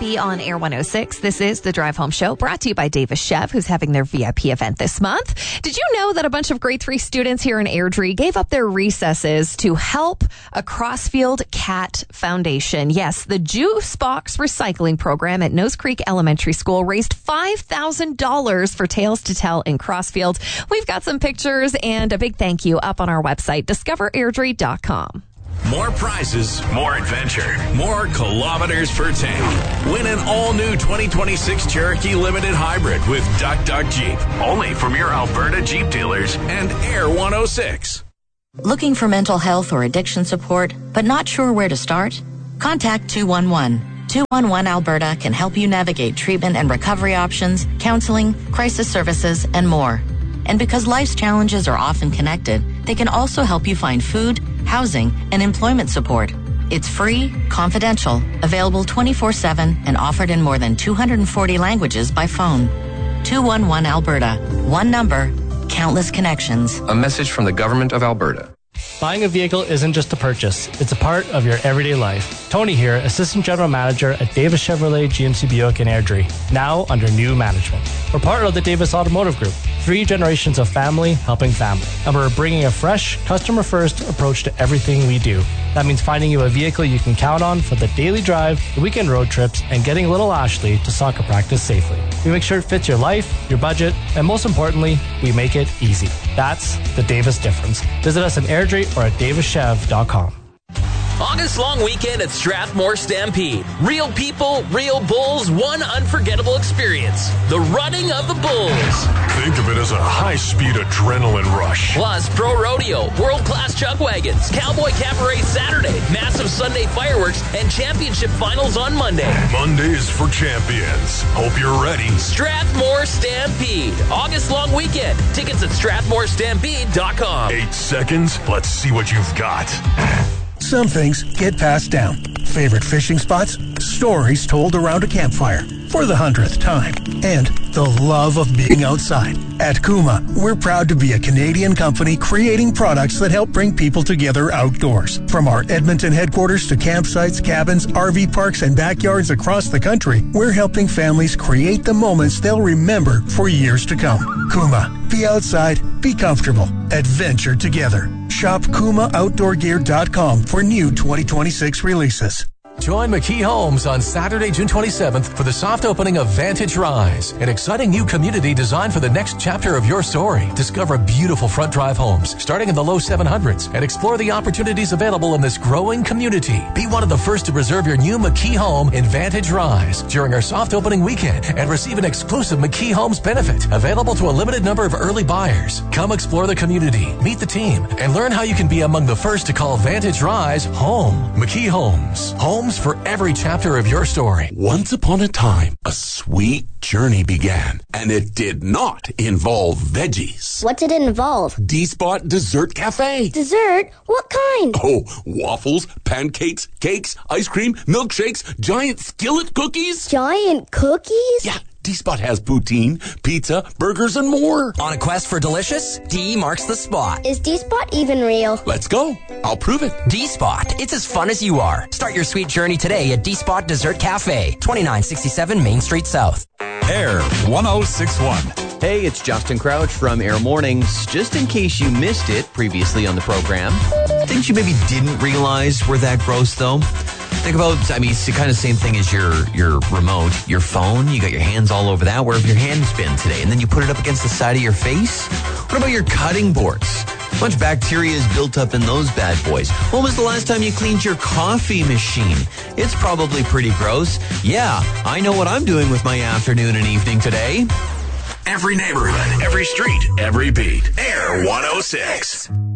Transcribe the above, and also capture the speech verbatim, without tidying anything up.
B on Air one oh six. This is the Drive Home Show, brought to you by Davis Chev, who's having their V I P event this month. Did you know that a bunch of grade three students here in Airdrie gave up their recesses to help a Crossfield Cat Foundation? Yes, the Juice Box Recycling Program at Nose Creek Elementary School raised five thousand dollars for Tales to Tell in Crossfield. We've got some pictures and a big thank you up on our website, discover airdrie dot com. More prizes, more adventure, more kilometers per tank. Win an all-new twenty twenty-six Cherokee Limited Hybrid with Duck Duck Jeep. Only from your Alberta Jeep dealers and Air one oh six. Looking for mental health or addiction support, but not sure where to start? Contact two one one. two one one Alberta can help you navigate treatment and recovery options, counseling, crisis services, and more. And because life's challenges are often connected, they can also help you find food, housing, and employment support. It's free, confidential, available twenty-four seven, and offered in more than two hundred forty languages by phone. two one one Alberta. One number, countless connections. A message from the Government of Alberta. Buying a vehicle isn't just a purchase, it's a part of your everyday life. Tony here, Assistant General Manager at Davis Chevrolet G M C Buick in Airdrie, now under new management. We're part of the Davis Automotive Group, three generations of family helping family. And we're bringing a fresh, customer-first approach to everything we do. That means finding you a vehicle you can count on for the daily drive, the weekend road trips, and getting little Ashley to soccer practice safely. We make sure it fits your life, your budget, and most importantly, we make it easy. That's the Davis difference. Visit us in Airdrie or at davis chev dot com. August long weekend at Strathmore Stampede. Real people, real bulls, one unforgettable experience. The running of the bulls. Think of it as a high-speed adrenaline rush. Plus, pro rodeo, world-class chuck wagons, cowboy cabaret Saturday, massive Sunday fireworks, and championship finals on Monday. Mondays for champions. Hope you're ready. Strathmore Stampede. August long weekend. Tickets at strathmore stampede dot com. Eight seconds. Let's see what you've got. Some things get passed down. Favorite fishing spots, stories told around a campfire for the hundredth time, and the love of being outside. At Kuma, we're proud to be a Canadian company creating products that help bring people together outdoors. From our Edmonton headquarters to campsites, cabins, R V parks, and backyards across the country, we're helping families create the moments they'll remember for years to come. Kuma, be outside, be comfortable, adventure together. Shop kuma outdoor gear dot com for new twenty twenty-six releases. Join McKee Homes on Saturday, June twenty-seventh for the soft opening of Vantage Rise, an exciting new community designed for the next chapter of your story. Discover beautiful front drive homes starting in the low seven hundreds and explore the opportunities available in this growing community. Be one of the first to reserve your new McKee home in Vantage Rise during our soft opening weekend and receive an exclusive McKee Homes benefit available to a limited number of early buyers. Come explore the community, meet the team, and learn how you can be among the first to call Vantage Rise home. McKee Homes. Homes for every chapter of your story. Once upon a time, a sweet journey began, and it did not involve veggies. What did it involve? D-Spot Dessert Cafe. Dessert? What kind? Oh, waffles, pancakes, cakes, ice cream, milkshakes, giant skillet cookies. Giant cookies? Yeah. D-Spot has poutine, pizza, burgers, and more. On a quest for delicious, D marks the spot. Is D-Spot even real? Let's go. I'll prove it. D-Spot. It's as fun as you are. Start your sweet journey today at D-Spot Dessert Cafe, twenty-nine sixty-seven Main Street South. Air one oh six one. Hey, it's Justin Crouch from Air Mornings. Just in case you missed it previously on the program, things you maybe didn't realize were that gross, though. Think about, I mean, it's the kind of same thing as your your remote, your phone. You got your hands all over that. Where have your hands been today? And then you put it up against the side of your face? What about your cutting boards? How much bacteria is built up in those bad boys? When was the last time you cleaned your coffee machine? It's probably pretty gross. Yeah, I know what I'm doing with my afternoon and evening today. Every neighborhood, every street, every beat. Air one oh six.